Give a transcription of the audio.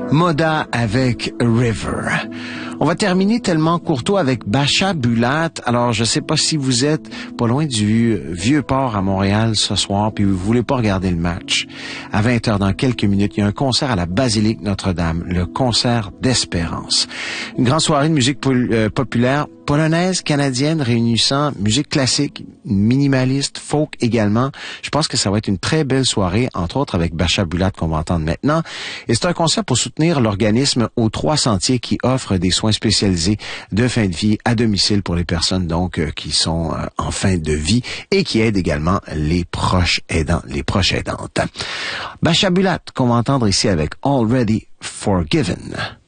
Moda avec River. On va terminer tellement courtois avec Bacha Bulat. Alors, je sais pas si vous êtes pas loin du Vieux-Port à Montréal ce soir, puis vous voulez pas regarder le match. À 20h, dans quelques minutes, il y a un concert à la Basilique Notre-Dame, le concert d'Espérance. Une grande soirée de musique populaire polonaise, canadienne, réunissant musique classique, minimaliste, folk également. Je pense que ça va être une très belle soirée, entre autres avec Bacha Bulat qu'on va entendre maintenant. Et c'est un concert pour soutenir l'organisme aux Trois Sentiers qui offre des soins spécialisés de fin de vie à domicile pour les personnes donc qui sont en fin de vie et qui aident également les proches aidants, les proches aidantes. Bacha Bulat qu'on va entendre ici avec Already Forgiven.